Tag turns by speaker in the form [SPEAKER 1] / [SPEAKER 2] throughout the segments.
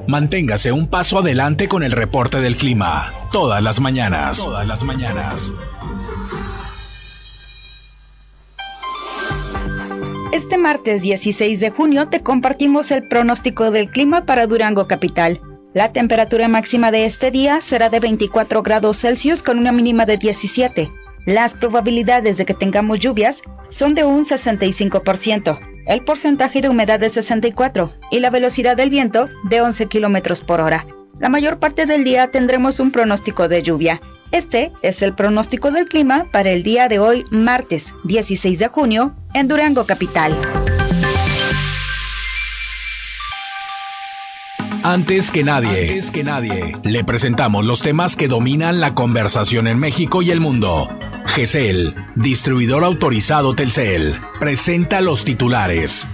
[SPEAKER 1] Manténgase un paso adelante con el reporte del clima. Todas las mañanas.
[SPEAKER 2] Este martes 16 de junio te compartimos el pronóstico del clima para Durango capital. La temperatura máxima de este día será de 24 grados Celsius con una mínima de 17. Las probabilidades de que tengamos lluvias son de un 65%. El porcentaje de humedad es 64% y la velocidad del viento de 11 kilómetros por hora. La mayor parte del día tendremos un pronóstico de lluvia. Este es el pronóstico del clima para el día de hoy, martes 16 de junio, en Durango capital.
[SPEAKER 1] Antes que nadie, le presentamos los temas que dominan la conversación en México y el mundo. GESEL, distribuidor autorizado Telcel, presenta los titulares.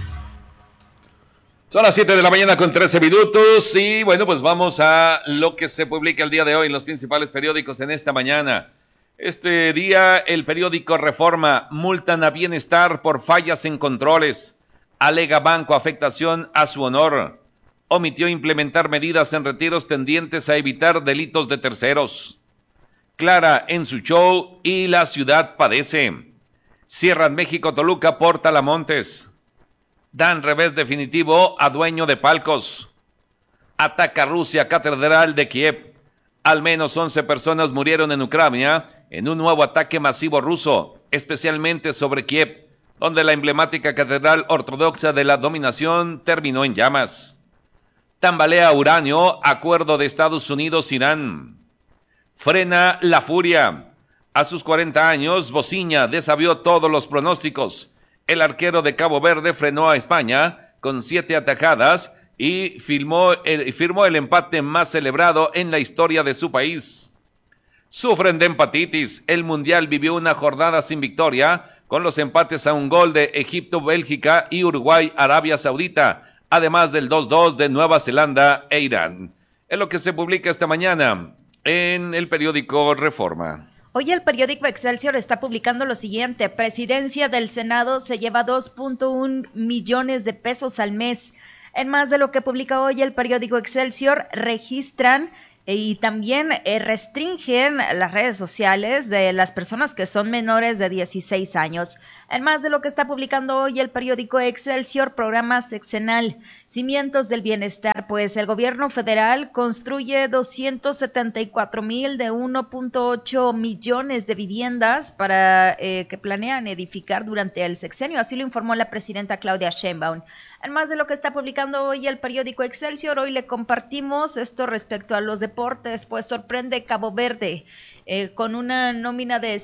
[SPEAKER 3] Son las 7 de la mañana con 13 minutos y bueno, pues vamos a lo que se publica el día de hoy en los principales periódicos en esta mañana. Este día el periódico Reforma: multan a Bienestar por fallas en controles. Alega banco afectación a su honor. Omitió implementar medidas en retiros tendientes a evitar delitos de terceros. Clara en su show y la ciudad padece. Cierran México-Toluca por Talamontes. Dan revés definitivo a dueño de palcos. Ataca Rusia Catedral de Kiev. Al menos 11 personas murieron en Ucrania en un nuevo ataque masivo ruso, especialmente sobre Kiev, donde la emblemática catedral ortodoxa de la dominación terminó en llamas. Tambalea uranio, acuerdo de Estados Unidos-Irán. Frena la furia. A sus 40 años, Bociña desafió todos los pronósticos. El arquero de Cabo Verde frenó a España con 7 atajadas y firmó el empate más celebrado en la historia de su país. Sufren de empatitis. El Mundial vivió una jornada sin victoria, con los empates a un gol de Egipto, Bélgica y Uruguay, Arabia Saudita, además del 2-2 de Nueva Zelanda e Irán. Es lo que se publica esta mañana en el periódico Reforma.
[SPEAKER 4] Hoy el periódico Excelsior está publicando lo siguiente: Presidencia del Senado se lleva 2.1 millones de pesos al mes. En más de lo que publica hoy el periódico Excelsior, registran y también restringen las redes sociales de las personas que son menores de 16 años. En más de lo que está publicando hoy el periódico Excelsior, programa sexenal, Cimientos del Bienestar, pues el gobierno federal construye 274,000 de 1.8 millones de viviendas para que planean edificar durante el sexenio, así lo informó la presidenta Claudia Sheinbaum. En más de lo que está publicando hoy el periódico Excelsior, hoy le compartimos esto respecto a los deportes, pues sorprende Cabo Verde. Con una nómina de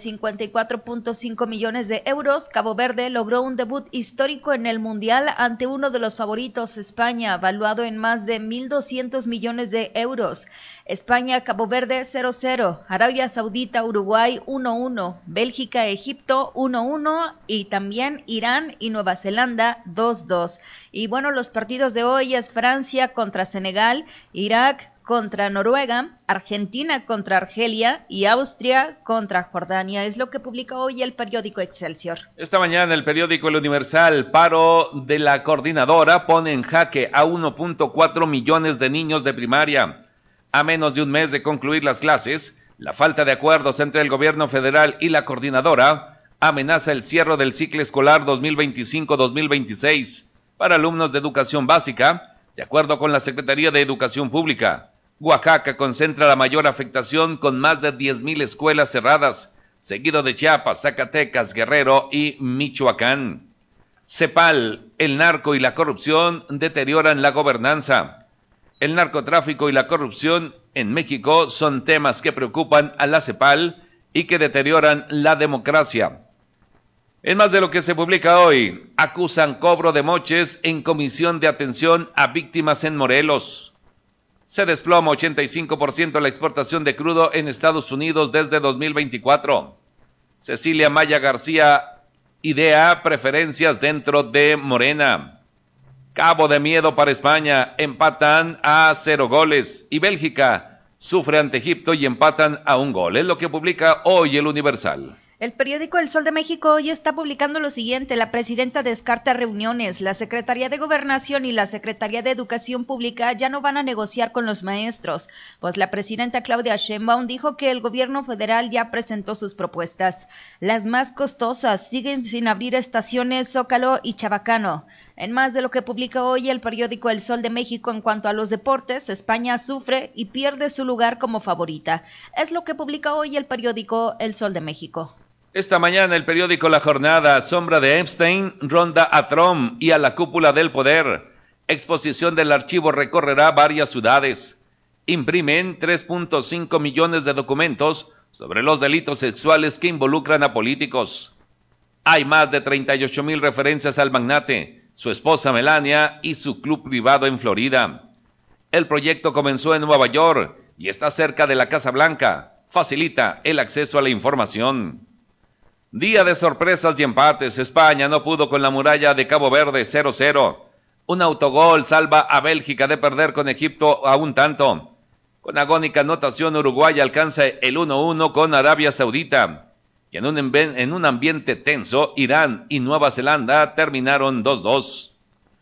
[SPEAKER 4] 54.5 millones de euros, Cabo Verde logró un debut histórico en el Mundial ante uno de los favoritos, España, valuado en más de 1.200 millones de euros. España, Cabo Verde 0-0, Arabia Saudita, Uruguay 1-1, Bélgica, Egipto 1-1 y también Irán y Nueva Zelanda 2-2. Y bueno, los partidos de hoy es Francia contra Senegal, Irak contra Noruega, Argentina contra Argelia y Austria contra Jordania. Es lo que publica hoy el periódico Excelsior.
[SPEAKER 3] Esta mañana el periódico El Universal: paro de la coordinadora pone en jaque a 1.4 millones de niños de primaria. A menos de un mes de concluir las clases, la falta de acuerdos entre el gobierno federal y la coordinadora amenaza el cierre del ciclo escolar 2025-2026 para alumnos de educación básica, de acuerdo con la Secretaría de Educación Pública. Oaxaca concentra la mayor afectación con más de 10,000 escuelas cerradas, seguido de Chiapas, Zacatecas, Guerrero y Michoacán. CEPAL: el narco y la corrupción deterioran la gobernanza. El narcotráfico y la corrupción en México son temas que preocupan a la CEPAL y que deterioran la democracia. En más de lo que se publica hoy, acusan cobro de moches en comisión de atención a víctimas en Morelos. Se desploma 85% la exportación de crudo en Estados Unidos desde 2024. Cecilia Maya García idea preferencias dentro de Morena. Cabo de miedo para España, empatan a 0 goles. Y Bélgica sufre ante Egipto y empatan a 1 gol. Es lo que publica hoy el Universal.
[SPEAKER 4] El periódico El Sol de México hoy está publicando lo siguiente: la presidenta descarta reuniones, la Secretaría de Gobernación y la Secretaría de Educación Pública ya no van a negociar con los maestros, pues la presidenta Claudia Sheinbaum dijo que el gobierno federal ya presentó sus propuestas. Las más costosas siguen sin abrir estaciones Zócalo y Chabacano. En más de lo que publica hoy el periódico El Sol de México en cuanto a los deportes, España sufre y pierde su lugar como favorita. Es lo que publica hoy el periódico El Sol de México.
[SPEAKER 3] Esta mañana el periódico La Jornada: sombra de Epstein ronda a Trump y a la cúpula del poder. Exposición del archivo recorrerá varias ciudades. Imprimen 3.5 millones de documentos sobre los delitos sexuales que involucran a políticos. Hay más de 38,000 referencias al magnate, su esposa Melania y su club privado en Florida. El proyecto comenzó en Nueva York y está cerca de la Casa Blanca. Facilita el acceso a la información. Día de sorpresas y empates. España no pudo con la muralla de Cabo Verde, 0-0. Un autogol salva a Bélgica de perder con Egipto a un tanto. Con agónica anotación, Uruguay alcanza el 1-1 con Arabia Saudita. Y en un ambiente tenso, Irán y Nueva Zelanda terminaron 2-2.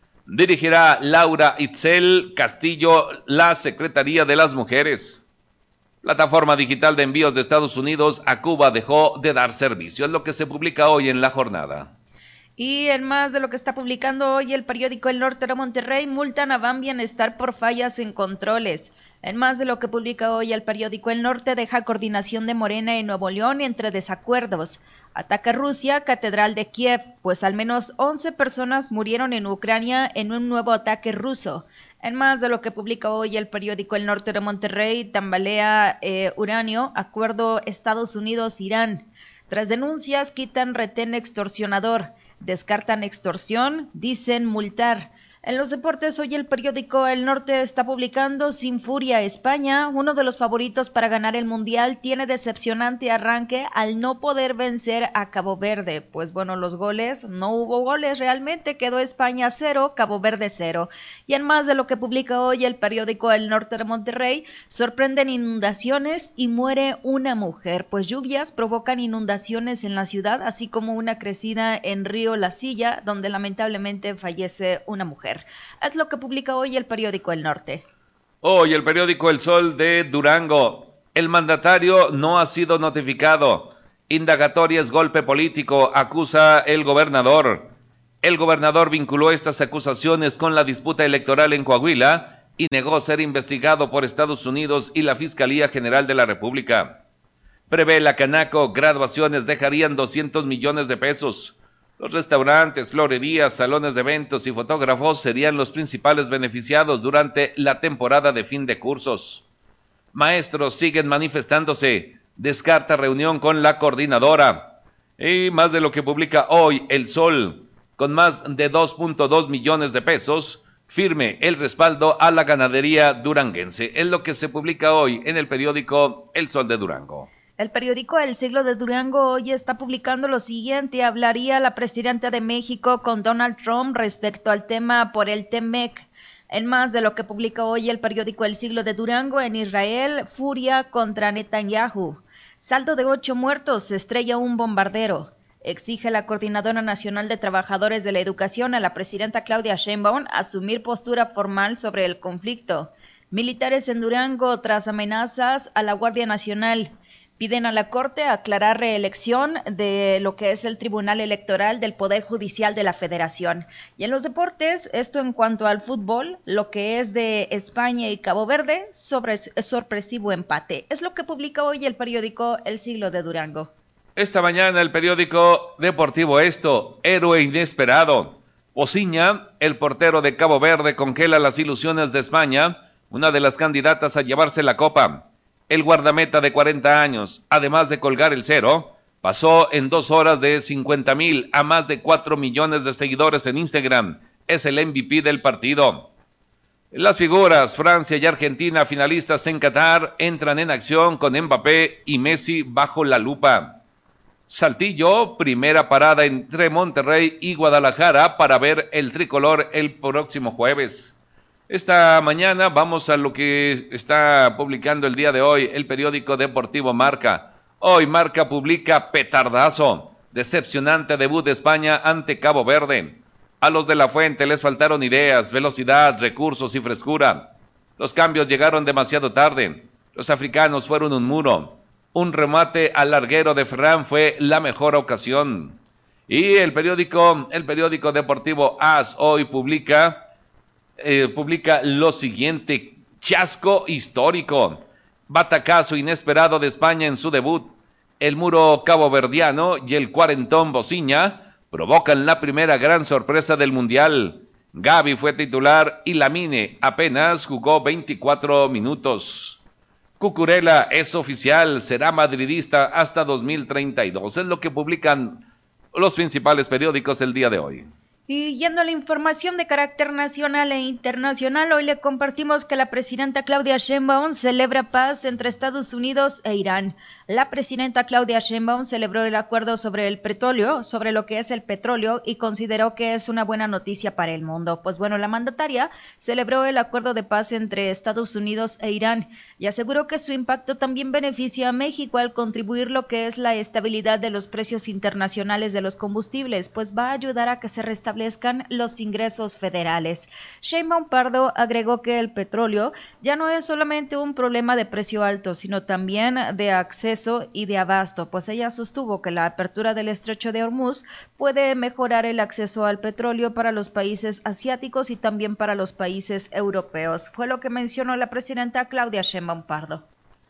[SPEAKER 3] Dirigirá Laura Itzel Castillo la Secretaría de las Mujeres. Plataforma digital de envíos de Estados Unidos a Cuba dejó de dar servicio. Es lo que se publica hoy en La Jornada.
[SPEAKER 4] Y en más de lo que está publicando hoy el periódico El Norte de Monterrey, multan a Ban Bienestar por fallas en controles. En más de lo que publica hoy el periódico El Norte, deja coordinación de Morena en Nuevo León entre desacuerdos. Ataca Rusia, Catedral de Kiev, pues al menos 11 personas murieron en Ucrania en un nuevo ataque ruso. En más de lo que publica hoy el periódico El Norte de Monterrey, tambalea uranio, acuerdo Estados Unidos-Irán. Tras denuncias, quitan retén extorsionador. Descartan extorsión, dicen multar. En los deportes, hoy el periódico El Norte está publicando: sin furia, España, uno de los favoritos para ganar el Mundial, tiene decepcionante arranque al no poder vencer a Cabo Verde. Pues bueno, los goles, no hubo goles realmente, quedó España 0, Cabo Verde 0. Y en más de lo que publica hoy el periódico El Norte de Monterrey, sorprenden inundaciones y muere una mujer, pues lluvias provocan inundaciones en la ciudad, así como una crecida en Río La Silla, donde lamentablemente fallece una mujer. Es lo que publica hoy el periódico El Norte.
[SPEAKER 3] Hoy el periódico El Sol de Durango: el mandatario no ha sido notificado. Indagatoria es golpe político, acusa el gobernador. El gobernador vinculó estas acusaciones con la disputa electoral en Coahuila y negó ser investigado por Estados Unidos y la Fiscalía General de la República. Prevé la Canaco, graduaciones dejarían 200 millones de pesos. Los restaurantes, florerías, salones de eventos y fotógrafos serían los principales beneficiados durante la temporada de fin de cursos. Maestros siguen manifestándose. Descarta reunión con la coordinadora. Y más de lo que publica hoy El Sol: con más de 2.2 millones de pesos, firme el respaldo a la ganadería duranguense. Es lo que se publica hoy en el periódico El Sol de Durango.
[SPEAKER 4] El periódico El Siglo de Durango hoy está publicando lo siguiente: hablaría la presidenta de México con Donald Trump respecto al tema por el TEMEC. En más de lo que publica hoy el periódico El Siglo de Durango, en Israel, furia contra Netanyahu. Saldo de 8 muertos, se estrella un bombardero. Exige la Coordinadora Nacional de Trabajadores de la Educación a la presidenta Claudia Sheinbaum asumir postura formal sobre el conflicto. Militares en Durango tras amenazas a la Guardia Nacional. Piden a la Corte aclarar reelección de lo que es el Tribunal Electoral del Poder Judicial de la Federación. Y en los deportes, esto en cuanto al fútbol, lo que es de España y Cabo Verde, sorpresivo empate. Es lo que publica hoy el periódico El Siglo de Durango.
[SPEAKER 3] Esta mañana el periódico deportivo Esto: héroe inesperado. Ociña, el portero de Cabo Verde, congela las ilusiones de España, una de las candidatas a llevarse la copa. El guardameta de 40 años, además de colgar el 0, pasó en 2 horas de 50,000 a más de 4 millones de seguidores en Instagram. Es el MVP del partido. Las figuras: Francia y Argentina, finalistas en Qatar, entran en acción con Mbappé y Messi bajo la lupa. Saltillo, primera parada entre Monterrey y Guadalajara para ver el tricolor el próximo jueves. Esta mañana vamos a lo que está publicando el día de hoy el periódico deportivo Marca. Hoy Marca publica petardazo. Decepcionante debut de España ante Cabo Verde. A los de la Fuente les faltaron ideas, velocidad, recursos y frescura. Los cambios llegaron demasiado tarde. Los africanos fueron un muro. Un remate al larguero de Ferran fue la mejor ocasión. Y el periódico deportivo AS hoy publica lo siguiente: chasco histórico. Batacazo inesperado de España en su debut. El muro caboverdiano y el cuarentón Bociña provocan la primera gran sorpresa del Mundial. Gavi fue titular y Lamine apenas jugó 24 minutos. Cucurella es oficial, será madridista hasta 2032. Es lo que publican los principales periódicos el día de hoy.
[SPEAKER 4] Y yendo a la información de carácter nacional e internacional, hoy le compartimos que la presidenta Claudia Sheinbaum celebra paz entre Estados Unidos e Irán. La presidenta Claudia Sheinbaum celebró el acuerdo sobre el petróleo, sobre lo que es el petróleo, y consideró que es una buena noticia para el mundo. Pues bueno, la mandataria celebró el acuerdo de paz entre Estados Unidos e Irán y aseguró que su impacto también beneficia a México al contribuir lo que es la estabilidad de los precios internacionales de los combustibles, pues va a ayudar a que se restablezcan los ingresos federales. Sheinbaum Pardo agregó que el petróleo ya no es solamente un problema de precio alto, sino también de acceso y de abasto, pues ella sostuvo que la apertura del estrecho de Hormuz puede mejorar el acceso al petróleo para los países asiáticos y también para los países europeos. Fue lo que mencionó la presidenta Claudia Sheinbaum Pardo.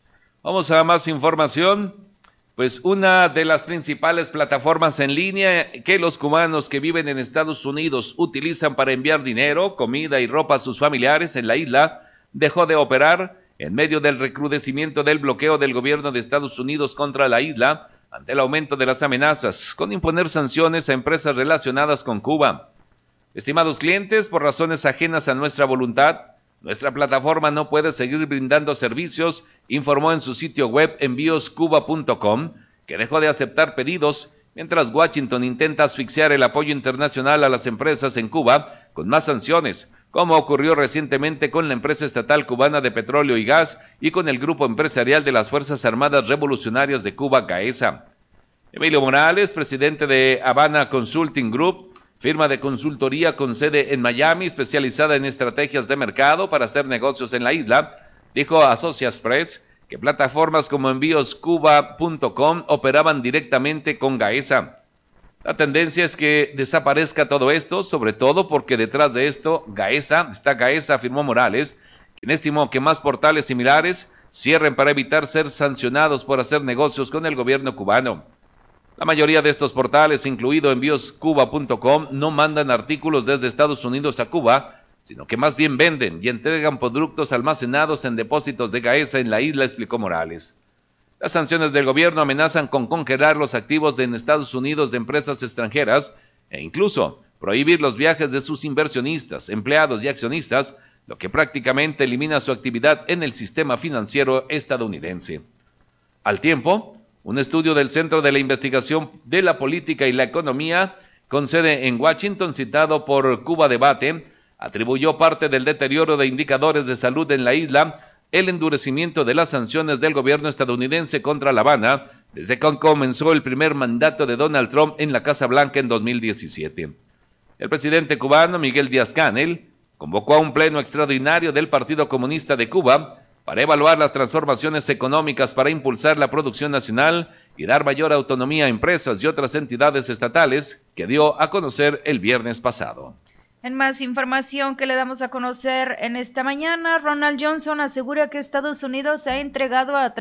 [SPEAKER 3] Vamos a más información. Pues una de las principales plataformas en línea que los cubanos que viven en Estados Unidos utilizan para enviar dinero, comida y ropa a sus familiares en la isla, dejó de operar en medio del recrudecimiento del bloqueo del gobierno de Estados Unidos contra la isla ante el aumento de las amenazas con imponer sanciones a empresas relacionadas con Cuba. Estimados clientes, por razones ajenas a nuestra voluntad, nuestra plataforma no puede seguir brindando servicios, informó en su sitio web envioscuba.com, que dejó de aceptar pedidos, mientras Washington intenta asfixiar el apoyo internacional a las empresas en Cuba con más sanciones, como ocurrió recientemente con la empresa estatal cubana de petróleo y gas y con el grupo empresarial de las Fuerzas Armadas Revolucionarias de Cuba, GAESA. Emilio Morales, presidente de Havana Consulting Group, firma de consultoría con sede en Miami, especializada en estrategias de mercado para hacer negocios en la isla, dijo a Associated Press que plataformas como envioscuba.com operaban directamente con GAESA. La tendencia es que desaparezca todo esto, sobre todo porque detrás de esto está GAESA, afirmó Morales, quien estimó que más portales similares cierren para evitar ser sancionados por hacer negocios con el gobierno cubano. La mayoría de estos portales, incluido envioscuba.com, no mandan artículos desde Estados Unidos a Cuba, sino que más bien venden y entregan productos almacenados en depósitos de GAESA en la isla, explicó Morales. Las sanciones del gobierno amenazan con congelar los activos en Estados Unidos de empresas extranjeras e incluso prohibir los viajes de sus inversionistas, empleados y accionistas, lo que prácticamente elimina su actividad en el sistema financiero estadounidense. Al tiempo, un estudio del Centro de la Investigación de la Política y la Economía, con sede en Washington, citado por Cuba Debate, atribuyó parte del deterioro de indicadores de salud en la isla el endurecimiento de las sanciones del gobierno estadounidense contra La Habana desde que comenzó el primer mandato de Donald Trump en la Casa Blanca en 2017. El presidente cubano Miguel Díaz-Canel convocó a un pleno extraordinario del Partido Comunista de Cuba para evaluar las transformaciones económicas para impulsar la producción nacional y dar mayor autonomía a empresas y otras entidades estatales, que dio a conocer el viernes pasado.
[SPEAKER 4] En más información que le damos a conocer en esta mañana, Ronald Johnson asegura que Estados Unidos ha entregado a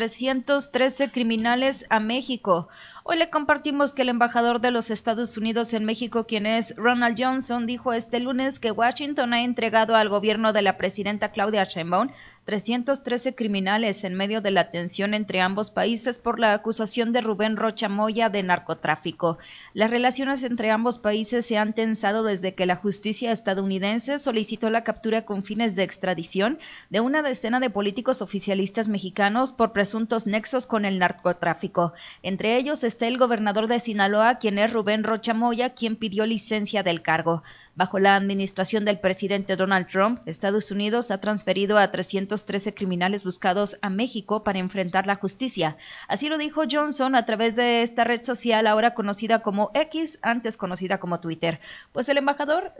[SPEAKER 4] 313 criminales a México. Hoy le compartimos que el embajador de los Estados Unidos en México, quien es Ronald Johnson, dijo este lunes que Washington ha entregado al gobierno de la presidenta Claudia Sheinbaum 313 criminales en medio de la tensión entre ambos países por la acusación de Rubén Rocha Moya de narcotráfico. Las relaciones entre ambos países se han tensado desde que la justicia estadounidense solicitó la captura con fines de extradición de una decena de políticos oficialistas mexicanos por presuntos nexos con el narcotráfico. Entre ellos está el gobernador de Sinaloa, quien es Rubén Rocha Moya, quien pidió licencia del cargo. Bajo la administración del presidente Donald Trump, Estados Unidos ha transferido a 313 criminales buscados a México para enfrentar la justicia. Así lo dijo Johnson a través de esta red social ahora conocida como X, antes conocida como Twitter. Pues el embajador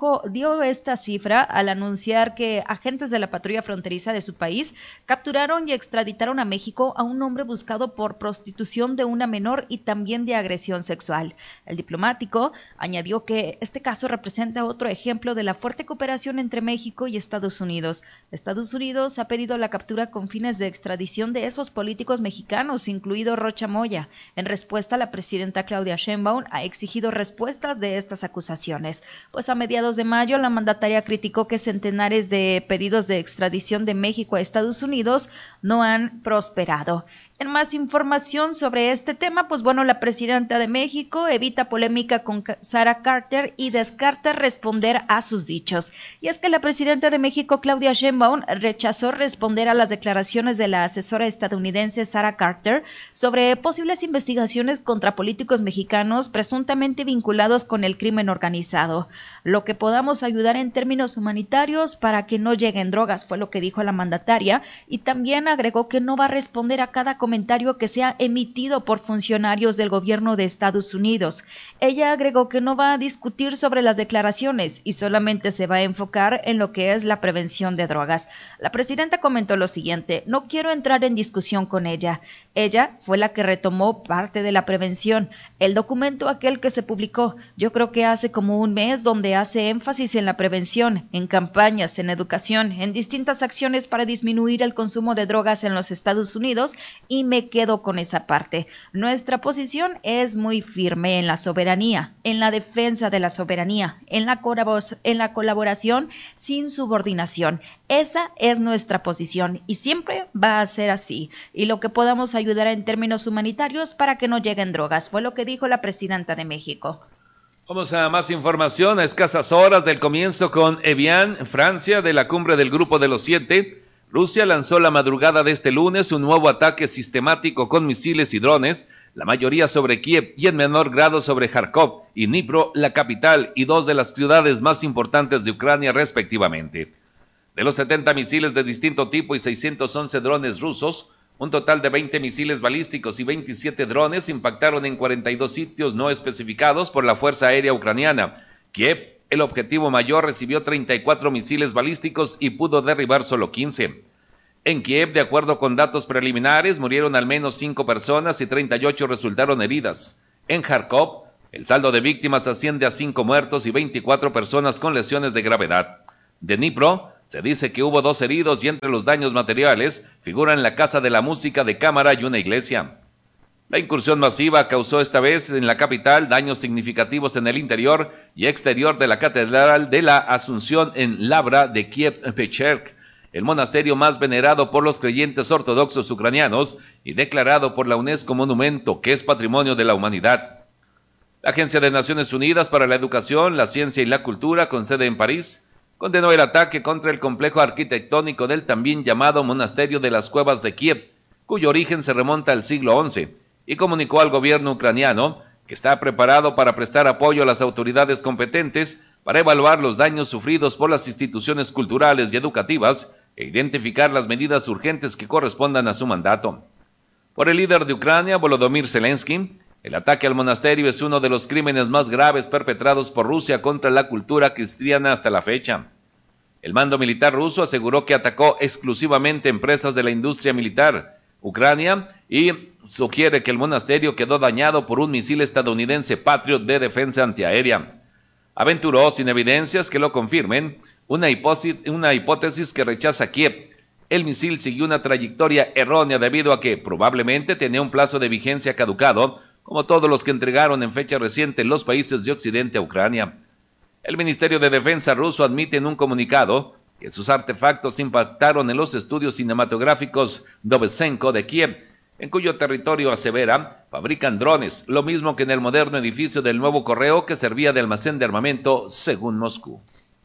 [SPEAKER 4] dio esta cifra al anunciar que agentes de la patrulla fronteriza de su país capturaron y extraditaron a México a un hombre buscado por prostitución de una menor y también de agresión sexual. El diplomático añadió que este caso representa otro ejemplo de la fuerte cooperación entre México y Estados Unidos. Estados Unidos ha pedido la captura con fines de extradición de esos políticos mexicanos, incluido Rocha Moya. En respuesta, la presidenta Claudia Sheinbaum ha exigido respuestas de estas acusaciones. Pues a mediados de mayo, la mandataria criticó que centenares de pedidos de extradición de México a Estados Unidos no han prosperado. En más información sobre este tema, pues bueno, la presidenta de México evita polémica con Sara Carter y descarta responder a sus dichos. Y es que la presidenta de México, Claudia Sheinbaum, rechazó responder a las declaraciones de la asesora estadounidense Sara Carter sobre posibles investigaciones contra políticos mexicanos presuntamente vinculados con el crimen organizado. Lo que podamos ayudar en términos humanitarios para que no lleguen drogas, fue lo que dijo la mandataria, y también agregó que no va a responder a cada comentario que sea emitido por funcionarios del gobierno de Estados Unidos. Ella agregó que no va a discutir sobre las declaraciones y solamente se va a enfocar en lo que es la prevención de drogas. La presidenta comentó lo siguiente: no quiero entrar en discusión con ella. Ella fue la que retomó parte de la prevención. El documento aquel que se publicó, yo creo que hace como un mes, donde hace énfasis en la prevención, en campañas, en educación, en distintas acciones para disminuir el consumo de drogas en los Estados Unidos, y me quedo con esa parte. Nuestra posición es muy firme en la soberanía, en la defensa de la soberanía, en la colaboración sin subordinación. Esa es nuestra posición y siempre va a ser así. Y lo que podamos ayudar en términos humanitarios para que no lleguen drogas, fue lo que dijo la presidenta de México.
[SPEAKER 3] Vamos a más información a escasas horas del comienzo con Evian, Francia, de la cumbre del Grupo de los 7. Rusia lanzó la madrugada de este lunes un nuevo ataque sistemático con misiles y drones, la mayoría sobre Kiev y en menor grado sobre Kharkov y Dnipro, la capital y dos de las ciudades más importantes de Ucrania respectivamente. De los 70 misiles de distinto tipo y 611 drones rusos, un total de 20 misiles balísticos y 27 drones impactaron en 42 sitios no especificados por la Fuerza Aérea Ucraniana. Kiev, el objetivo mayor, recibió 34 misiles balísticos y pudo derribar solo 15. En Kiev, de acuerdo con datos preliminares, murieron al menos 5 personas y 38 resultaron heridas. En Kharkov, el saldo de víctimas asciende a 5 muertos y 24 personas con lesiones de gravedad. De Dnipro, se dice que hubo 2 heridos y entre los daños materiales figuran la casa de la música de cámara y una iglesia. La incursión masiva causó esta vez en la capital daños significativos en el interior y exterior de la Catedral de la Asunción en Lavra de Kiev-Pechersk, el monasterio más venerado por los creyentes ortodoxos ucranianos y declarado por la UNESCO monumento que es patrimonio de la humanidad. La Agencia de Naciones Unidas para la Educación, la Ciencia y la Cultura, con sede en París, condenó el ataque contra el complejo arquitectónico del también llamado Monasterio de las Cuevas de Kiev, cuyo origen se remonta al siglo XI, y comunicó al gobierno ucraniano que está preparado para prestar apoyo a las autoridades competentes para evaluar los daños sufridos por las instituciones culturales y educativas e identificar las medidas urgentes que correspondan a su mandato. Por el líder de Ucrania, Volodymyr Zelensky, el ataque al monasterio es uno de los crímenes más graves perpetrados por Rusia contra la cultura cristiana hasta la fecha. El mando militar ruso aseguró que atacó exclusivamente empresas de la industria militar, Ucrania, y sugiere que el monasterio quedó dañado por un misil estadounidense Patriot de defensa antiaérea. Aventuró, sin evidencias que lo confirmen, una hipótesis que rechaza Kiev. El misil siguió una trayectoria errónea debido a que probablemente tenía un plazo de vigencia caducado, como todos los que entregaron en fecha reciente los países de Occidente a Ucrania. El Ministerio de Defensa ruso admite en un comunicado que sus artefactos impactaron en los estudios cinematográficos Dovesenko de Kiev, en cuyo territorio, asevera, fabrican drones, lo mismo que en el moderno edificio del nuevo correo que servía de almacén de armamento, según Moscú.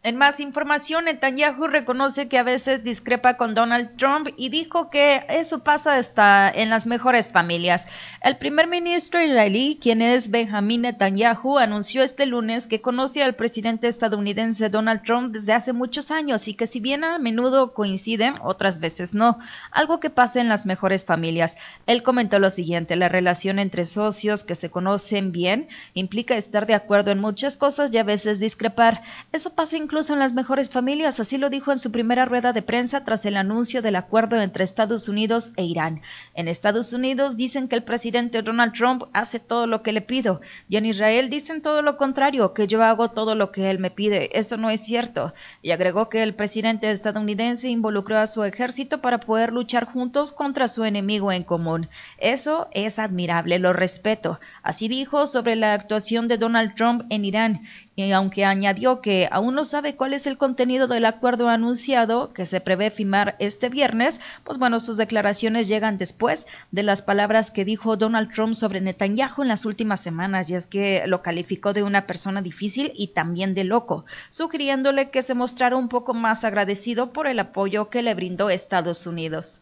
[SPEAKER 4] En más información, Netanyahu reconoce que a veces discrepa con Donald Trump y dijo que eso pasa hasta en las mejores familias. El primer ministro israelí, quien es Benjamín Netanyahu, anunció este lunes que conoce al presidente estadounidense Donald Trump desde hace muchos años y que si bien a menudo coinciden, otras veces no, algo que pasa en las mejores familias. Él comentó lo siguiente: la relación entre socios que se conocen bien implica estar de acuerdo en muchas cosas y a veces discrepar. Eso pasa incluso en las mejores familias, así lo dijo en su primera rueda de prensa tras el anuncio del acuerdo entre Estados Unidos e Irán. En Estados Unidos dicen que el presidente Donald Trump hace todo lo que le pido, y en Israel dicen todo lo contrario, que yo hago todo lo que él me pide. Eso no es cierto. Y agregó que el presidente estadounidense involucró a su ejército para poder luchar juntos contra su enemigo en común. Eso es admirable, lo respeto. Así dijo sobre la actuación de Donald Trump en Irán. Y aunque añadió que aún no sabe cuál es el contenido del acuerdo anunciado que se prevé firmar este viernes, pues bueno, sus declaraciones llegan después de las palabras que dijo Donald Trump sobre Netanyahu en las últimas semanas, y es que lo calificó de una persona difícil y también de loco, sugiriéndole que se mostrara un poco más agradecido por el apoyo que le brindó Estados Unidos.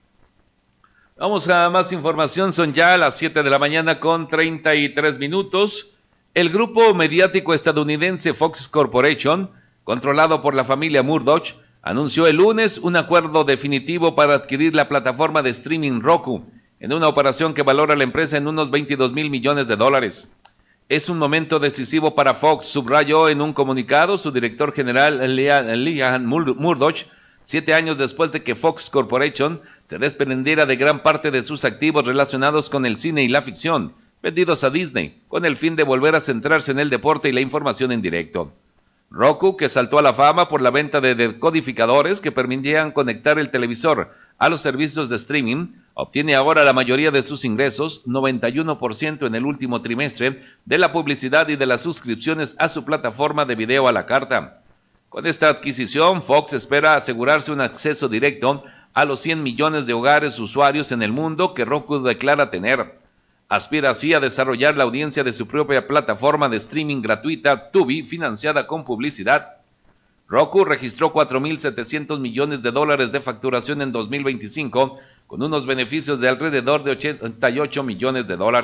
[SPEAKER 3] Vamos a más información, son ya las 7 de la mañana con 33 minutos. El grupo mediático estadounidense Fox Corporation, controlado por la familia Murdoch, anunció el lunes un acuerdo definitivo para adquirir la plataforma de streaming Roku, en una operación que valora a la empresa en unos $22 mil millones. Es un momento decisivo para Fox, subrayó en un comunicado su director general Liam Murdoch, 7 años después de que Fox Corporation se desprendiera de gran parte de sus activos relacionados con el cine y la ficción, vendidos a Disney, con el fin de volver a centrarse en el deporte y la información en directo. Roku, que saltó a la fama por la venta de decodificadores que permitían conectar el televisor a los servicios de streaming, obtiene ahora la mayoría de sus ingresos, 91% en el último trimestre, de la publicidad y de las suscripciones a su plataforma de video a la carta. Con esta adquisición, Fox espera asegurarse un acceso directo a los 100 millones de hogares usuarios en el mundo que Roku declara tener. Aspira así a desarrollar la audiencia de su propia plataforma de streaming gratuita Tubi, financiada con publicidad. Roku registró $4.700 millones de facturación en 2025, con unos beneficios de alrededor de $88 millones.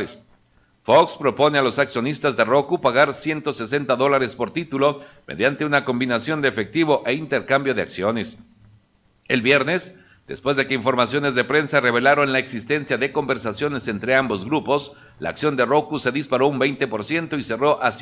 [SPEAKER 3] Fox propone a los accionistas de Roku pagar $160 por título mediante una combinación de efectivo e intercambio de acciones. El viernes, después de que informaciones de prensa revelaron la existencia de conversaciones entre ambos grupos, la acción de Roku se disparó un 20% y cerró a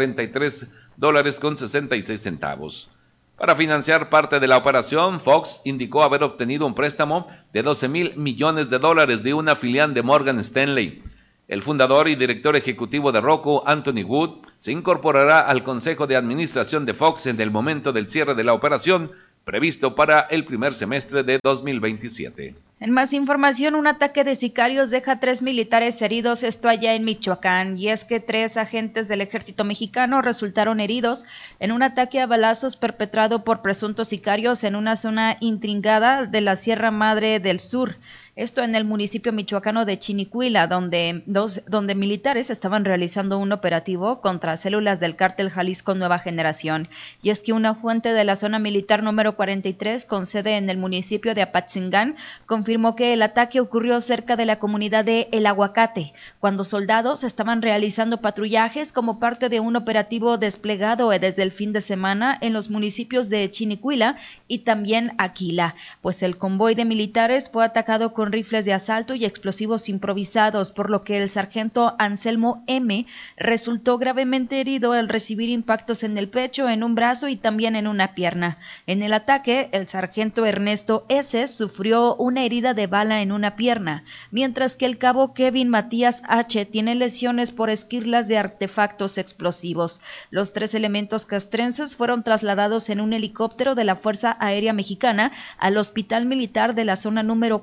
[SPEAKER 3] $143.66. Para financiar parte de la operación, Fox indicó haber obtenido un préstamo de $12 millones de una filial de Morgan Stanley. El fundador y director ejecutivo de Roku, Anthony Wood, se incorporará al consejo de administración de Fox en el momento del cierre de la operación, previsto para el primer semestre de 2027.
[SPEAKER 4] En más información, un ataque de sicarios deja 3 militares heridos, esto allá en Michoacán, y es que 3 agentes del ejército mexicano resultaron heridos en un ataque a balazos perpetrado por presuntos sicarios en una zona intrigada de la Sierra Madre del Sur. Esto en el municipio michoacano de Chinicuila, donde militares estaban realizando un operativo contra células del cártel Jalisco Nueva Generación. Y es que una fuente de la zona militar número 43, con sede en el municipio de Apatzingán, confirmó que el ataque ocurrió cerca de la comunidad de El Aguacate, cuando soldados estaban realizando patrullajes como parte de un operativo desplegado desde el fin de semana en los municipios de Chinicuila y también Aquila, pues el convoy de militares fue atacado con rifles de asalto y explosivos improvisados, por lo que el sargento Anselmo M. resultó gravemente herido al recibir impactos en el pecho, en un brazo y también en una pierna. En el ataque, el sargento Ernesto S. sufrió una herida de bala en una pierna, mientras que el cabo Kevin Matías H. tiene lesiones por esquirlas de artefactos explosivos. Los 3 elementos castrenses fueron trasladados en un helicóptero de la Fuerza Aérea Mexicana al Hospital Militar de la zona número 43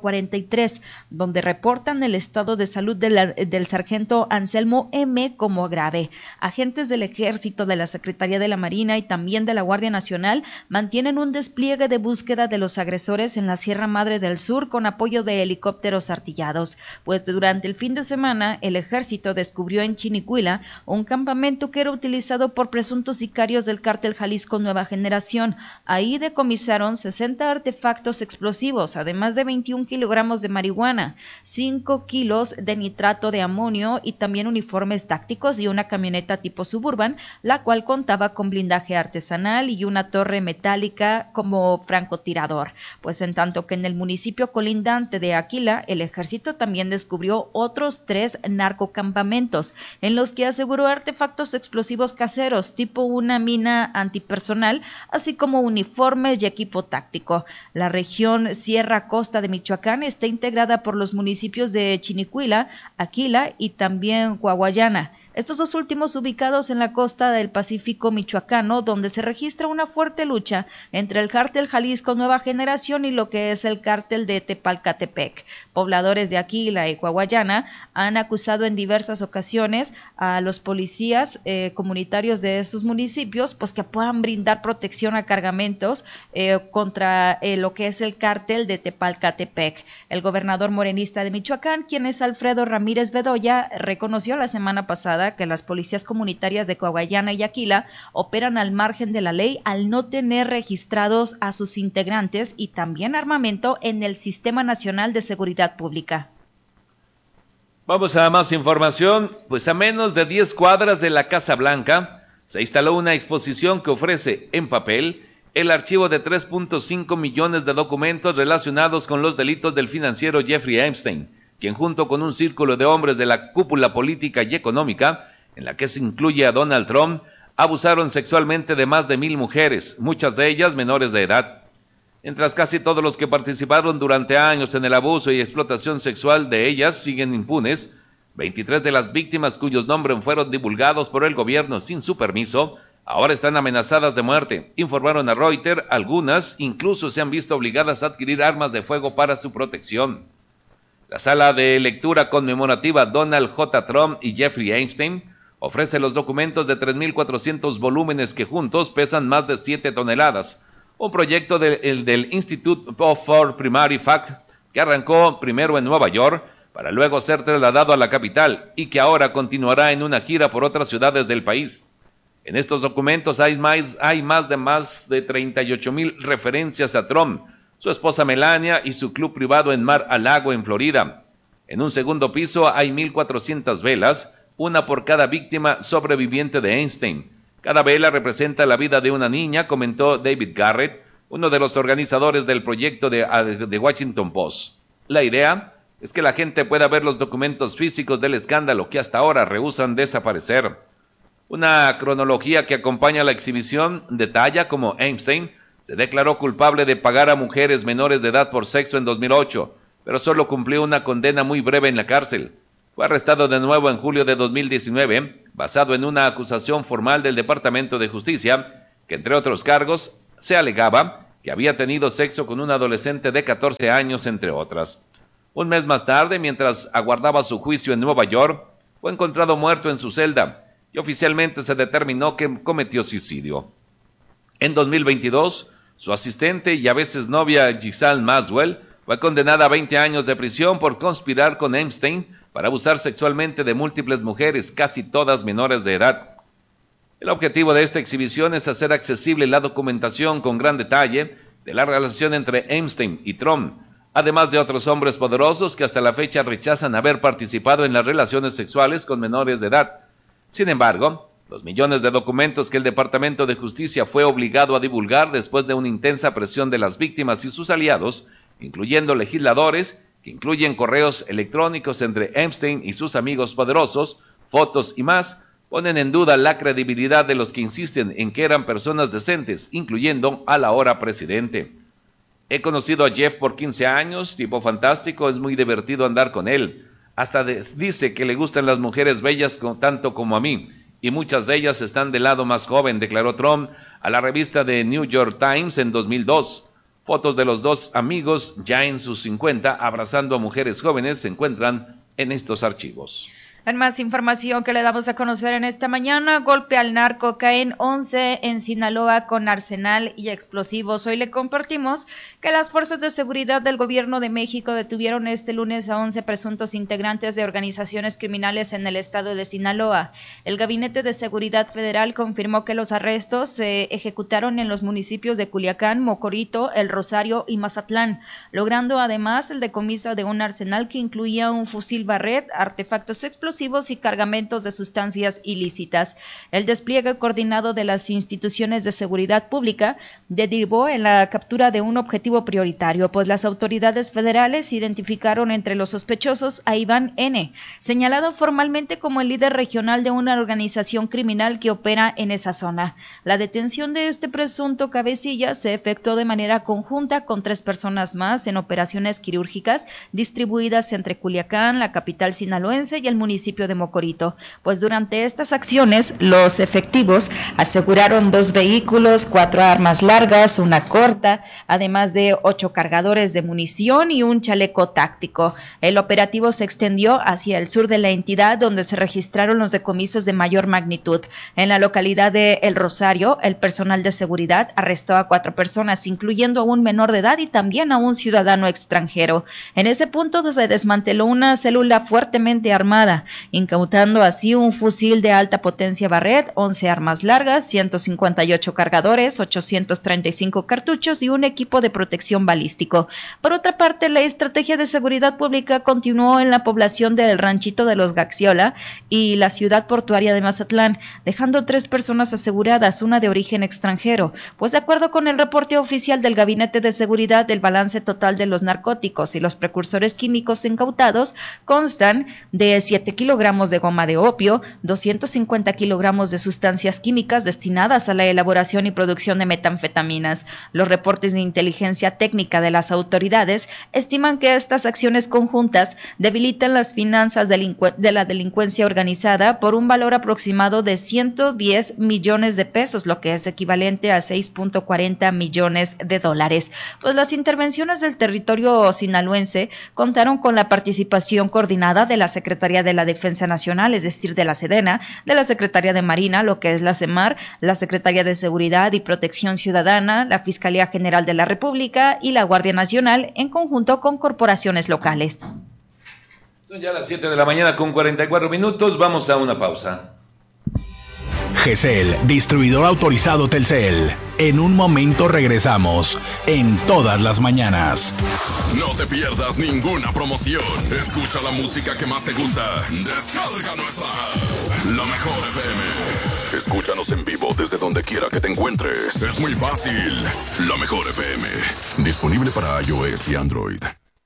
[SPEAKER 4] 2003, donde reportan el estado de salud del sargento Anselmo M. como grave. Agentes del Ejército, de la Secretaría de la Marina y también de la Guardia Nacional mantienen un despliegue de búsqueda de los agresores en la Sierra Madre del Sur con apoyo de helicópteros artillados, pues durante el fin de semana el Ejército descubrió en Chinicuila un campamento que era utilizado por presuntos sicarios del cártel Jalisco Nueva Generación. Ahí decomisaron 60 artefactos explosivos, además de 21 kilogramos de marihuana, 5 kilos de nitrato de amonio y también uniformes tácticos y una camioneta tipo Suburban, la cual contaba con blindaje artesanal y una torre metálica como francotirador. Pues en tanto que en el municipio colindante de Aquila, el Ejército también descubrió otros 3 narcocampamentos, en los que aseguró artefactos explosivos caseros, tipo una mina antipersonal, así como uniformes y equipo táctico. La región Sierra Costa de Michoacán está integrada por los municipios de Chinicuila, Aquila y también Coahuayana. Estos dos últimos ubicados en la costa del Pacífico michoacano, donde se registra una fuerte lucha entre el cártel Jalisco Nueva Generación y lo que es el cártel de Tepalcatepec. Pobladores de Aquila y Coahuayana han acusado en diversas ocasiones a los policías comunitarios de estos municipios, pues que puedan brindar protección a cargamentos contra lo que es el cártel de Tepalcatepec. El gobernador morenista de Michoacán, quien es Alfredo Ramírez Bedoya, reconoció la semana pasada que las policías comunitarias de Coahuayana y Aquila operan al margen de la ley al no tener registrados a sus integrantes y también armamento en el Sistema Nacional de Seguridad Pública.
[SPEAKER 3] Vamos a más información. Pues a menos de 10 cuadras de la Casa Blanca se instaló una exposición que ofrece en papel el archivo de 3.5 millones de documentos relacionados con los delitos del financiero Jeffrey Epstein, quien junto con un círculo de hombres de la cúpula política y económica, en la que se incluye a Donald Trump, abusaron sexualmente de más de 1,000 mujeres, muchas de ellas menores de edad. Mientras casi todos los que participaron durante años en el abuso y explotación sexual de ellas siguen impunes, 23 de las víctimas cuyos nombres fueron divulgados por el gobierno sin su permiso, ahora están amenazadas de muerte, informaron a Reuters. Algunas incluso se han visto obligadas a adquirir armas de fuego para su protección. La sala de lectura conmemorativa Donald J. Trump y Jeffrey Epstein ofrece los documentos de 3.400 volúmenes que juntos pesan más de 7 toneladas. Un proyecto del Institute for Primary Fact que arrancó primero en Nueva York para luego ser trasladado a la capital y que ahora continuará en una gira por otras ciudades del país. En estos documentos hay más de 38,000 referencias a Trump, su esposa Melania y su club privado en Mar-a-Lago, en Florida. En un segundo piso hay 1.400 velas, una por cada víctima sobreviviente de Epstein. Cada vela representa la vida de una niña, comentó David Garrett, uno de los organizadores del proyecto de Washington Post. La idea es que la gente pueda ver los documentos físicos del escándalo que hasta ahora rehúsan desaparecer. Una cronología que acompaña la exhibición detalla cómo Epstein se declaró culpable de pagar a mujeres menores de edad por sexo en 2008, pero solo cumplió una condena muy breve en la cárcel. Fue arrestado de nuevo en julio de 2019, basado en una acusación formal del Departamento de Justicia, que entre otros cargos se alegaba que había tenido sexo con un adolescente de 14 años, entre otras. Un mes más tarde, mientras aguardaba su juicio en Nueva York, fue encontrado muerto en su celda y oficialmente se determinó que cometió suicidio. En 2022, su asistente y a veces novia Ghislaine Maxwell fue condenada a 20 años de prisión por conspirar con Epstein para abusar sexualmente de múltiples mujeres, casi todas menores de edad. El objetivo de esta exhibición es hacer accesible la documentación con gran detalle de la relación entre Epstein y Trump, además de otros hombres poderosos que hasta la fecha rechazan haber participado en las relaciones sexuales con menores de edad. Sin embargo, los millones de documentos que el Departamento de Justicia fue obligado a divulgar después de una intensa presión de las víctimas y sus aliados, incluyendo legisladores, que incluyen correos electrónicos entre Epstein y sus amigos poderosos, fotos y más, ponen en duda la credibilidad de los que insisten en que eran personas decentes, incluyendo al ahora presidente. He conocido a Jeff por 15 años, tipo fantástico, es muy divertido andar con él. Hasta dice que le gustan las mujeres bellas tanto como a mí, y muchas de ellas están del lado más joven, declaró Trump a la revista The New York Times en 2002. Fotos de los dos amigos ya en sus 50 abrazando a mujeres jóvenes se encuentran en estos archivos.
[SPEAKER 4] En más información que le damos a conocer en esta mañana, golpe al narco, caen 11 en Sinaloa con arsenal y explosivos. Hoy le compartimos que las fuerzas de seguridad del gobierno de México detuvieron este lunes a 11 presuntos integrantes de organizaciones criminales en el estado de Sinaloa. El Gabinete de Seguridad Federal confirmó que los arrestos se ejecutaron en los municipios de Culiacán, Mocorito, El Rosario y Mazatlán, logrando además el decomiso de un arsenal que incluía un fusil Barrett, artefactos explosivos y cargamentos de sustancias ilícitas. El despliegue coordinado de las instituciones de seguridad pública derivó en la captura de un objetivo prioritario, pues las autoridades federales identificaron entre los sospechosos a Iván N., señalado formalmente como el líder regional de una organización criminal que opera en esa zona. La detención de este presunto cabecilla se efectuó de manera conjunta con 3 personas más en operaciones quirúrgicas distribuidas entre Culiacán, la capital sinaloense, y el municipio de Mocorito, pues durante estas acciones los efectivos aseguraron 2 vehículos, 4 armas largas, una corta, además de 8 cargadores de munición y un chaleco táctico. El operativo se extendió hacia el sur de la entidad, donde se registraron los decomisos de mayor magnitud. En la localidad de El Rosario, el personal de seguridad arrestó a 4 personas, incluyendo a un menor de edad y también a un ciudadano extranjero. En ese punto se desmanteló una célula fuertemente armada, incautando así un fusil de alta potencia Barrett, 11 armas largas, 158 cargadores, 835 cartuchos y un equipo de protección balístico. Por otra parte, la estrategia de seguridad pública continuó en la población del Ranchito de los Gaxiola y la ciudad portuaria de Mazatlán, dejando 3 personas aseguradas, una de origen extranjero, pues de acuerdo con el reporte oficial del Gabinete de Seguridad, el balance total de los narcóticos y los precursores químicos incautados constan de 7 kilogramos de goma de opio, 250 kilogramos de sustancias químicas destinadas a la elaboración y producción de metanfetaminas. Los reportes de inteligencia técnica de las autoridades estiman que estas acciones conjuntas debilitan las finanzas de la delincuencia organizada por un valor aproximado de 110 millones de pesos, lo que es equivalente a 6.40 millones de dólares. Pues las intervenciones del territorio sinaloense contaron con la participación coordinada de la Secretaría de la Defensa Nacional, es decir, de la Sedena, de la Secretaría de Marina, lo que es la SEMAR, la Secretaría de Seguridad y Protección Ciudadana, la Fiscalía General de la República y la Guardia Nacional, en conjunto con corporaciones locales.
[SPEAKER 3] Son ya las 7 de la mañana con 44 minutos, vamos a una pausa.
[SPEAKER 1] GESEL, distribuidor autorizado Telcel. En un momento regresamos, en todas las mañanas.
[SPEAKER 5] No te pierdas ninguna promoción. Escucha la música que más te gusta. Descarga nuestra app, La Mejor FM. Escúchanos en vivo desde donde quiera que te encuentres. Es muy fácil. La Mejor FM. Disponible para iOS y Android.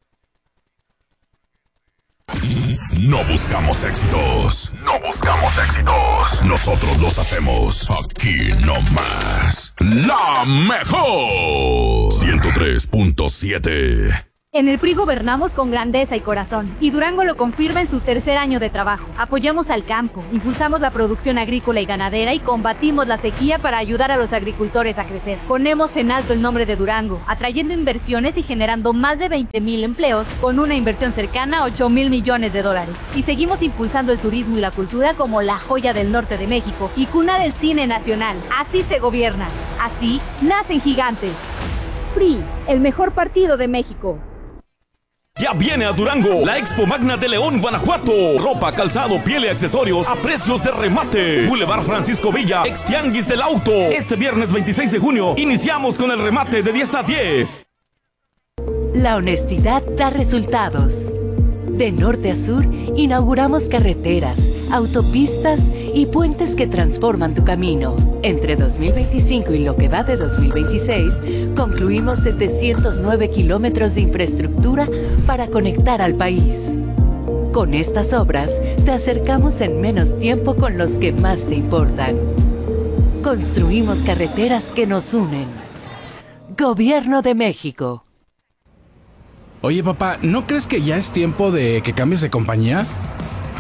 [SPEAKER 5] No buscamos éxitos. No buscamos éxitos. Nosotros los hacemos aquí nomás. La Mejor 103.7.
[SPEAKER 6] En el PRI gobernamos con grandeza y corazón, y Durango lo confirma en su 3er año de trabajo. Apoyamos al campo, impulsamos la producción agrícola y ganadera y combatimos la sequía para ayudar a los agricultores a crecer. Ponemos en alto el nombre de Durango, atrayendo inversiones y generando más de 20,000 empleos con una inversión cercana a 8,000 millones de dólares. Y seguimos impulsando el turismo y la cultura como la joya del norte de México y cuna del cine nacional. Así se gobierna, así nacen gigantes. PRI, el mejor partido de México.
[SPEAKER 7] Ya viene a Durango la Expo Magna de León, Guanajuato. Ropa, calzado, piel y accesorios a precios de remate. Boulevard Francisco Villa, ex Tianguis del Auto. Este viernes 26 de junio iniciamos con el remate de 10 a 10.
[SPEAKER 8] La honestidad da resultados. De norte a sur, inauguramos carreteras, autopistas y puentes que transforman tu camino. Entre 2025 y lo que va de 2026, concluimos 709 kilómetros de infraestructura para conectar al país. Con estas obras, te acercamos en menos tiempo con los que más te importan. Construimos carreteras que nos unen. Gobierno de México.
[SPEAKER 9] Oye, papá, ¿no crees que ya es tiempo de que cambies de compañía?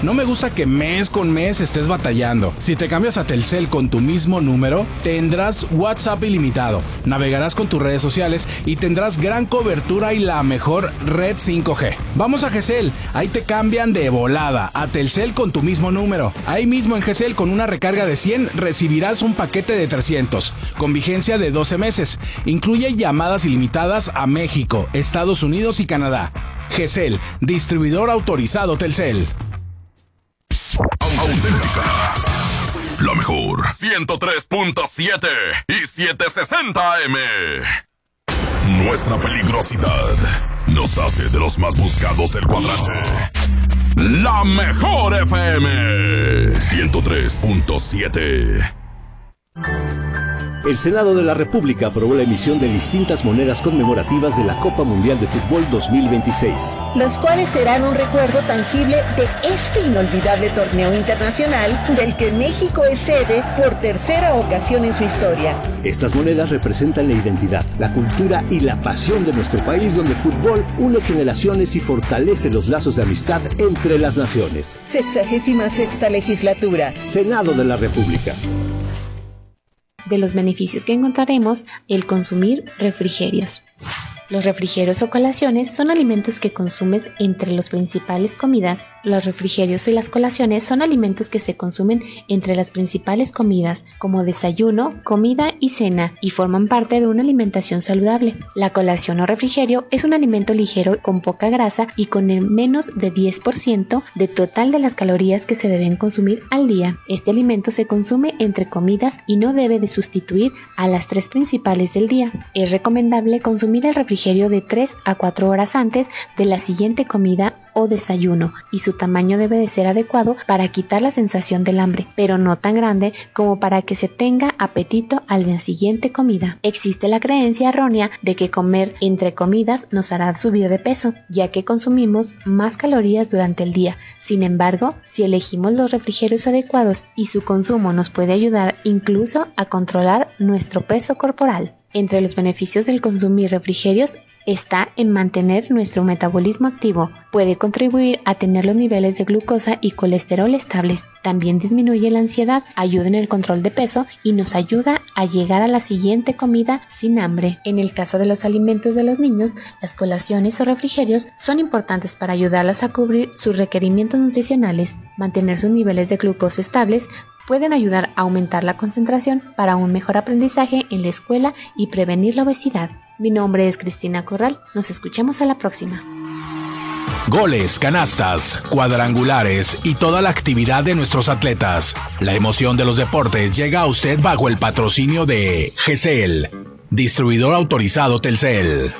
[SPEAKER 9] No me gusta que mes con mes estés batallando. Si te cambias a Telcel con tu mismo número, tendrás WhatsApp ilimitado, navegarás con tus redes sociales y tendrás gran cobertura y la mejor red 5G. Vamos a GESEL, ahí te cambian de volada a Telcel con tu mismo número. Ahí mismo en GESEL, con una recarga de 100 recibirás un paquete de 300 con vigencia de 12 meses. Incluye llamadas ilimitadas a México, Estados Unidos y Canadá. GESEL, distribuidor autorizado Telcel.
[SPEAKER 5] Auténtica. La mejor 103.7 y 760 AM. Nuestra peligrosidad nos hace de los más buscados del cuadrante. La mejor FM 103.7.
[SPEAKER 10] El Senado de la República aprobó la emisión de distintas monedas conmemorativas de la Copa Mundial de Fútbol 2026.
[SPEAKER 11] Los cuales serán un recuerdo tangible de este inolvidable torneo internacional del que México es sede por tercera ocasión en su historia.
[SPEAKER 10] Estas monedas representan la identidad, la cultura y la pasión de nuestro país, donde el fútbol une generaciones y fortalece los lazos de amistad entre las naciones.
[SPEAKER 11] 66ª legislatura.
[SPEAKER 10] Senado de la República.
[SPEAKER 12] De los beneficios que encontraremos, el consumir refrigerios. Los refrigerios o colaciones son alimentos que consumes entre las principales comidas. Los refrigerios y las colaciones son alimentos que se consumen entre las principales comidas, como desayuno, comida y cena, y forman parte de una alimentación saludable. La colación o refrigerio es un alimento ligero con poca grasa y con el menos de 10% de total de las calorías que se deben consumir al día. Este alimento se consume entre comidas y no debe de sustituir a las 3 principales del día. Es recomendable consumir el refrigerio de 3 a 4 horas antes de la siguiente comida o desayuno, y su tamaño debe de ser adecuado para quitar la sensación del hambre, pero no tan grande como para que se tenga apetito al día siguiente comida. Existe la creencia errónea de que comer entre comidas nos hará subir de peso, ya que consumimos más calorías durante el día. Sin embargo, si elegimos los refrigerios adecuados y su consumo nos puede ayudar incluso a controlar nuestro peso corporal. Entre los beneficios del consumir refrigerios está en mantener nuestro metabolismo activo. Puede contribuir a tener los niveles de glucosa y colesterol estables. También disminuye la ansiedad, ayuda en el control de peso y nos ayuda a llegar a la siguiente comida sin hambre. En el caso de los alimentos de los niños, las colaciones o refrigerios son importantes para ayudarlos a cubrir sus requerimientos nutricionales. Mantener sus niveles de glucosa estables pueden ayudar a aumentar la concentración para un mejor aprendizaje en la escuela y prevenir la obesidad. Mi nombre es Cristina Corral. Nos escuchamos a la próxima.
[SPEAKER 1] Goles, canastas, cuadrangulares y toda la actividad de nuestros atletas. La emoción de los deportes llega a usted bajo el patrocinio de GESEL, distribuidor autorizado Telcel.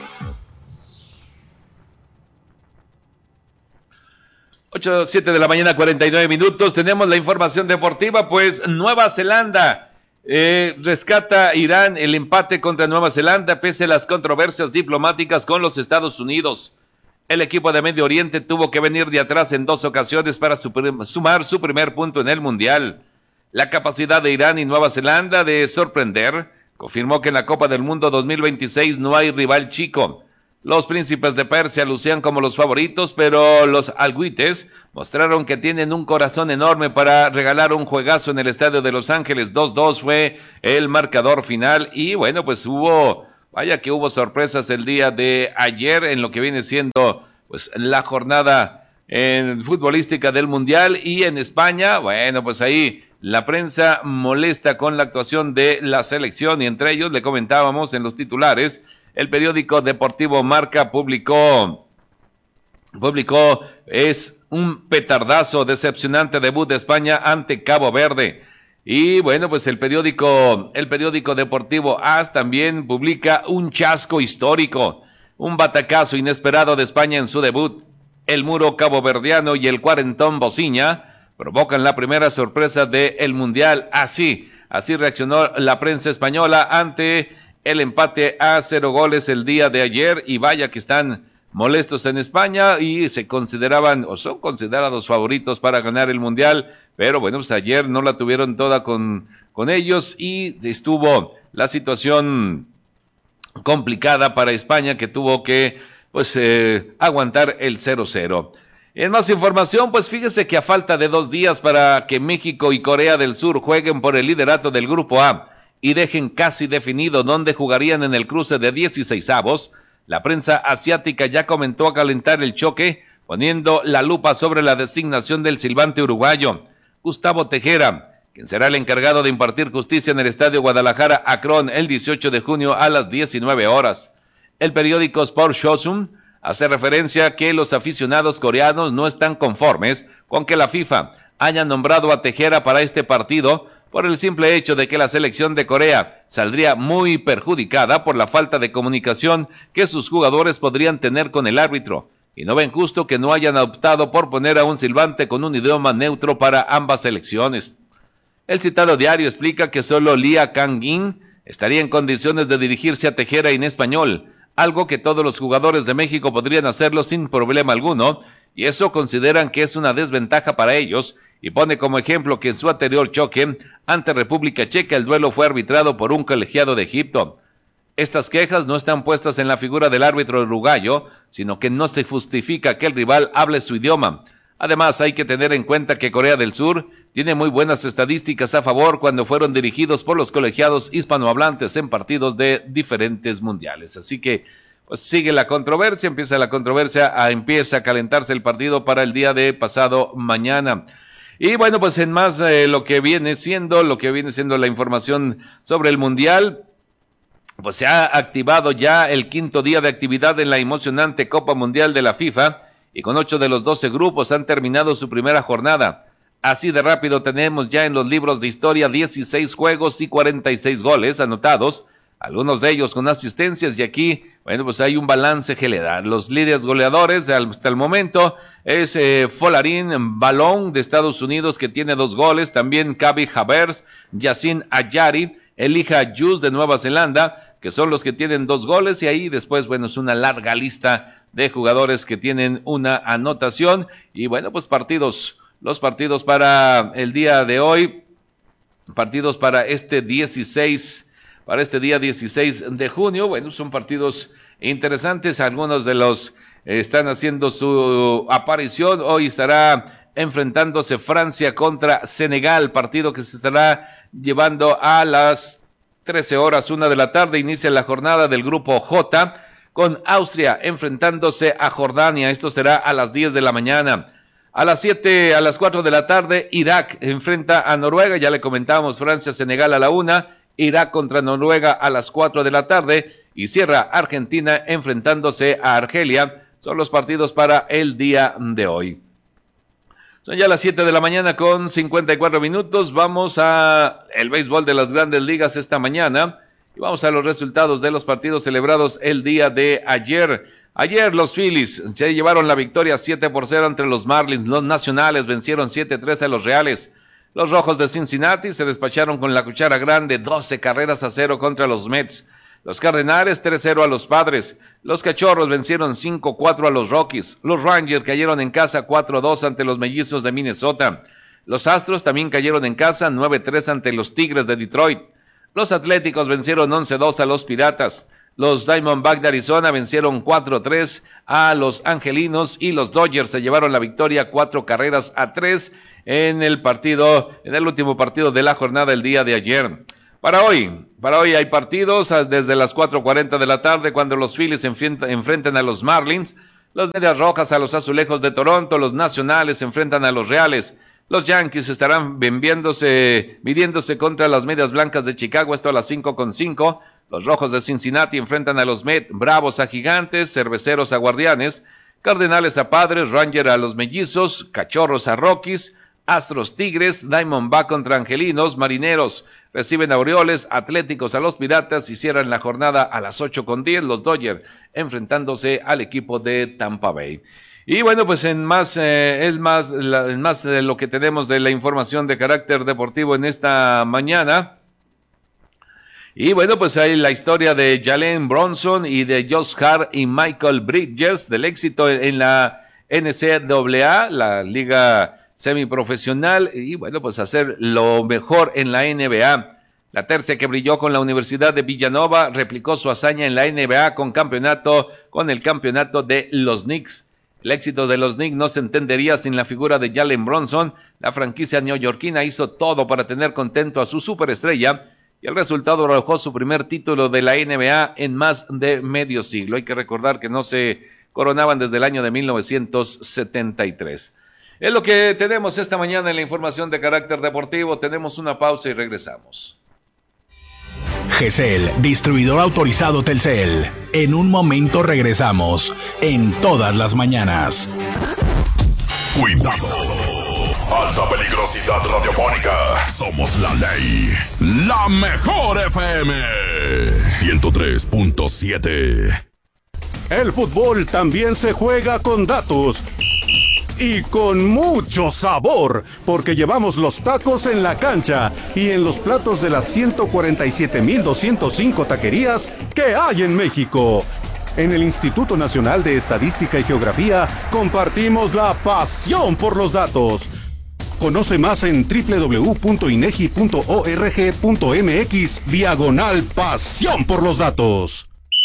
[SPEAKER 3] 8:07 de la mañana, 49 minutos. Tenemos la información deportiva, pues Nueva Zelanda rescata Irán el empate contra Nueva Zelanda pese a las controversias diplomáticas con los Estados Unidos. El equipo de Medio Oriente tuvo que venir de atrás en 2 ocasiones para sumar su primer punto en el Mundial. La capacidad de Irán y Nueva Zelanda de sorprender confirmó que en la Copa del Mundo 2026 no hay rival chico. Los príncipes de Persia lucían como los favoritos, pero los algüites mostraron que tienen un corazón enorme para regalar un juegazo en el estadio de Los Ángeles. 2-2 fue el marcador final y bueno, pues hubo sorpresas el día de ayer en lo que viene siendo pues la jornada futbolística del Mundial. Y en España, bueno, pues ahí la prensa molesta con la actuación de la selección y entre ellos le comentábamos en los titulares. El periódico deportivo Marca publicó es un petardazo, decepcionante debut de España ante Cabo Verde. Y bueno, pues el periódico deportivo AS también publica un chasco histórico, un batacazo inesperado de España en su debut. El muro caboverdiano y el cuarentón Bociña provocan la primera sorpresa del Mundial. Así reaccionó la prensa española ante el empate a 0 goles el día de ayer, y vaya que están molestos en España y se consideraban o son considerados favoritos para ganar el Mundial, pero bueno, pues ayer no la tuvieron toda con ellos y estuvo la situación complicada para España, que tuvo que aguantar el 0-0. En más información, pues fíjese que a falta de 2 días para que México y Corea del Sur jueguen por el liderato del Grupo A y dejen casi definido dónde jugarían en el cruce de 16avos, la prensa asiática ya comenzó a calentar el choque, poniendo la lupa sobre la designación del silbante uruguayo, Gustavo Tejera, quien será el encargado de impartir justicia en el Estadio Guadalajara Akron el 18 de junio a las 19 horas. El periódico Sport Chosun hace referencia a que los aficionados coreanos no están conformes con que la FIFA haya nombrado a Tejera para este partido por el simple hecho de que la selección de Corea saldría muy perjudicada por la falta de comunicación que sus jugadores podrían tener con el árbitro, y no ven justo que no hayan optado por poner a un silbante con un idioma neutro para ambas selecciones. El citado diario explica que solo Lia Kang-in estaría en condiciones de dirigirse a Tejera en español, algo que todos los jugadores de México podrían hacerlo sin problema alguno, y eso consideran que es una desventaja para ellos, y pone como ejemplo que en su anterior choque ante República Checa el duelo fue arbitrado por un colegiado de Egipto. Estas quejas no están puestas en la figura del árbitro uruguayo, sino que no se justifica que el rival hable su idioma. Además, hay que tener en cuenta que Corea del Sur tiene muy buenas estadísticas a favor cuando fueron dirigidos por los colegiados hispanohablantes en partidos de diferentes mundiales. Así que pues sigue la controversia, empieza a calentarse el partido para el día de pasado mañana. Y bueno, pues en más lo que viene siendo la información sobre el Mundial, pues se ha activado ya el 5º día de actividad en la emocionante Copa Mundial de la FIFA, y con 8 de los 12 grupos han terminado su primera jornada. Así de rápido tenemos ya en los libros de historia 16 juegos y 46 goles anotados, algunos de ellos con asistencias, y aquí, bueno, pues hay un balance general. Los líderes goleadores hasta el momento es Folarin Ballon de Estados Unidos, que tiene 2 goles, también Kabi Havertz, Yacine Ayari, Elijah Jus de Nueva Zelanda, que son los que tienen 2 goles, y ahí después, bueno, es una larga lista de jugadores que tienen una anotación. Y bueno, pues los partidos para el día de hoy, partidos para este día 16 de junio, bueno, son partidos interesantes, algunos de los están haciendo su aparición. Hoy estará enfrentándose Francia contra Senegal, partido que se estará llevando a las 13 horas, 1 de la tarde, inicia la jornada del grupo J, con Austria enfrentándose a Jordania, esto será a las 10 de la mañana. A las 4 de la tarde, Irak enfrenta a Noruega, ya le comentábamos, Francia-Senegal a la 1, Irak contra Noruega a las 4 de la tarde, y cierra Argentina enfrentándose a Argelia. Son los partidos para el día de hoy. Son ya las 7 de la mañana con 54 minutos, vamos a el béisbol de las Grandes Ligas esta mañana, y vamos a los resultados de los partidos celebrados el día de ayer. Ayer los Phillies se llevaron la victoria 7-0 entre los Marlins. Los Nacionales vencieron 7-3 a los Reales. Los Rojos de Cincinnati se despacharon con la cuchara grande 12-0 contra los Mets. Los Cardenales 3-0 a los Padres. Los Cachorros vencieron 5-4 a los Rockies. Los Rangers cayeron en casa 4-2 ante los Mellizos de Minnesota. Los Astros también cayeron en casa 9-3 ante los Tigres de Detroit. Los Atléticos vencieron 11-2 a los Piratas. Los Diamondbacks de Arizona vencieron 4-3 a los Angelinos, y los Dodgers se llevaron la victoria 4-3 en el último partido de la jornada el día de ayer. Para hoy hay partidos desde las 4:40 de la tarde, cuando los Phillies enfrentan a los Marlins, los Medias Rojas a los Azulejos de Toronto, los Nacionales se enfrentan a los Reales. Los Yankees estarán midiéndose contra las Medias Blancas de Chicago, esto a las 5:05. Los Rojos de Cincinnati enfrentan a los Mets, Bravos a Gigantes, Cerveceros a Guardianes, Cardenales a Padres, Rangers a los Mellizos, Cachorros a Rockies, Astros Tigres, Diamondback contra Angelinos, Marineros reciben a Orioles, Atléticos a los Piratas, y cierran la jornada a las 8:10, los Dodgers enfrentándose al equipo de Tampa Bay. Y bueno, pues en más de lo que tenemos de la información de carácter deportivo en esta mañana. Y bueno, pues hay la historia de Jalen Bronson y de Josh Hart y Michael Bridges, del éxito en la NCAA, la liga semiprofesional, y bueno, pues hacer lo mejor en la NBA. La tercia, que brilló con la Universidad de Villanova, replicó su hazaña en la NBA con el campeonato de los Knicks. El éxito de los Knicks no se entendería sin la figura de Jalen Brunson. La franquicia neoyorquina hizo todo para tener contento a su superestrella y el resultado arrojó su primer título de la NBA en más de medio siglo. Hay que recordar que no se coronaban desde el año de 1973. Es lo que tenemos esta mañana en la información de carácter deportivo. Tenemos una pausa y regresamos.
[SPEAKER 1] GESEL, distribuidor autorizado Telcel. En un momento regresamos, en todas las mañanas.
[SPEAKER 5] Cuidado. Alta peligrosidad radiofónica. Somos la ley. La mejor FM. 103.7.
[SPEAKER 13] El fútbol también se juega con datos. Y con mucho sabor, porque llevamos los tacos en la cancha y en los platos de las 147.205 taquerías que hay en México. En el Instituto Nacional de Estadística y Geografía compartimos la pasión por los datos. Conoce más en www.inegi.org.mx/pasión por los datos.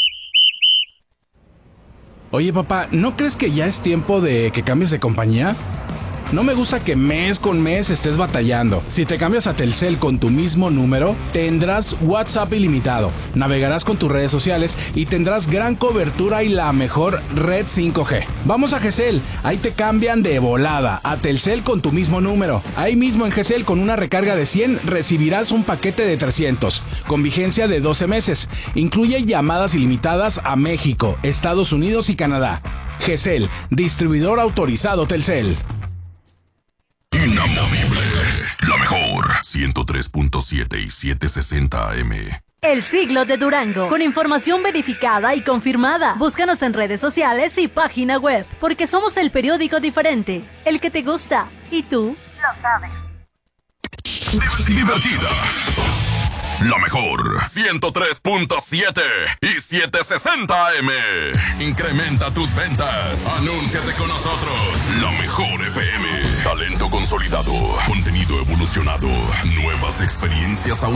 [SPEAKER 9] Oye, papá, ¿no crees que ya es tiempo de que cambies de compañía? No me gusta que mes con mes estés batallando. Si te cambias a Telcel con tu mismo número, tendrás WhatsApp ilimitado, navegarás con tus redes sociales y tendrás gran cobertura y la mejor red 5G. Vamos a GESEL, ahí te cambian de volada a Telcel con tu mismo número. Ahí mismo en GESEL, con una recarga de 100 recibirás un paquete de 300 con vigencia de 12 meses. Incluye llamadas ilimitadas a México, Estados Unidos y Canadá. GESEL, distribuidor autorizado Telcel.
[SPEAKER 5] Inamovible. La mejor. 103.7 y 760 AM.
[SPEAKER 6] El siglo de Durango, con información verificada y confirmada. Búscanos en redes sociales y página web, porque somos el periódico diferente, el que te gusta. ¿Y tú? Lo sabes.
[SPEAKER 5] Divertida. La mejor. 103.7 y 760 AM. Incrementa tus ventas. Anúnciate con nosotros. La mejor FM. Talento consolidado. Contenido evolucionado. Nuevas experiencias